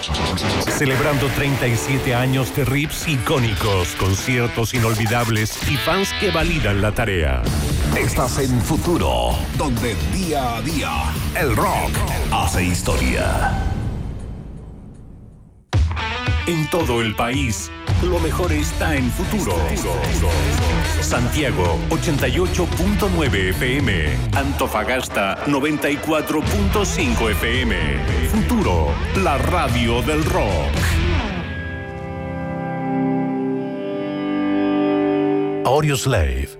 Celebrando 37 años de riffs icónicos, conciertos inolvidables y fans que validan la tarea. Estás en Futuro, donde día a día el rock hace historia. En todo el país, lo mejor está en Futuro. Santiago, 88.9 FM. Antofagasta, 94.5 FM. Futuro, la radio del rock. Audioslave,